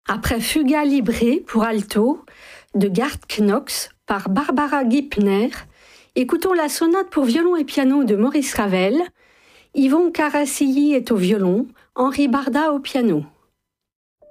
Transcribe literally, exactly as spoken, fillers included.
Après Fuga Libre pour alto de Gerd Knox par Barbara Gipner, écoutons la sonate pour violon et piano de Maurice Ravel. Yvon Carassilly est au violon, Henri Barda au piano.